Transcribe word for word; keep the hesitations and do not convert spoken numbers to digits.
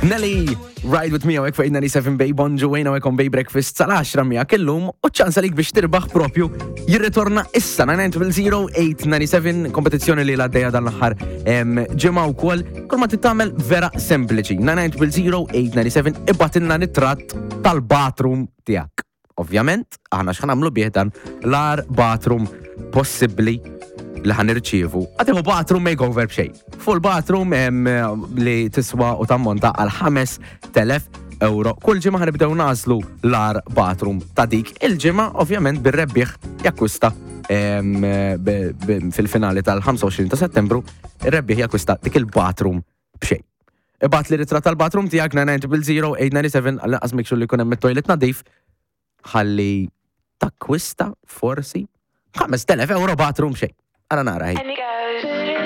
Nelly, Ride With Me għawek fa' ninety-seven Bay Bonġu għajna għawek on Bay Breakfast sal-għaxra mija kellum u ċansa lik biex tirbaħ propju jirritorna issa nine nine zero zero eight nine seven kompetizjoni li l-għaddeja dan l-ħar ġemma u kol kol ma tittamel vera sempliċi nine nine zero zero eight nine seven ibbatilna nitrat tal-bathroom tijak. Ovvjament, aħna xħanamlu bieħdan l-ar bathroom possibli li ħan irċievu. Għatimu bathroom makeover bxej. Full bathroom li tiswa u tammonta għal ħames telef euro. Kull ġimma ħanibdew nażlu l-ar bathroom ta' dik. Il-ġimma ovvjament bir-rebbieħ jakkwista fil-finali tal-twenty-five ta' Settembru, ir-rebbieħ jakkwista dik il-bathroom bxej. Ibat li ritra tal-bathroom tijak nine nine zero zero eight nine seven għal għazmik xulli kunem mit-toilet nadif ħalli takkwista forsi ħames telef euro bathroom xej. Għana nara ħej.